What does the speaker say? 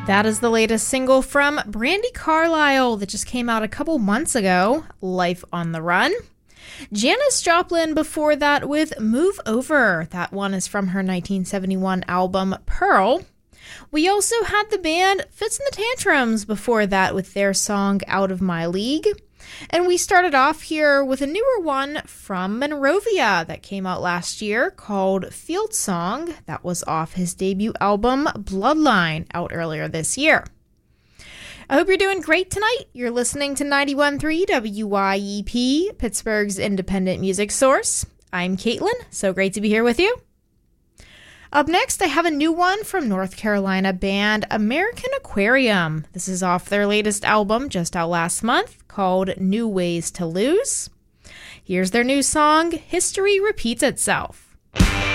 That is the latest single from Brandi Carlile that just came out a couple months ago, Life on the Run. Janis Joplin before that with Move Over. That one is from her 1971 album Pearl. We also had the band Fitz and the Tantrums before that with their song Out of My League. And we started off here with a newer one from Monrovia that came out last year called Field Song. That was off his debut album Bloodline, out earlier this year. I hope you're doing great tonight. You're listening to 91.3 WYEP, Pittsburgh's independent music source. I'm Caitlin, so great to be here with you. Up next, I have a new one from North Carolina band American Aquarium. This is off their latest album, just out last month, called New Ways to Lose. Here's their new song, History Repeats Itself.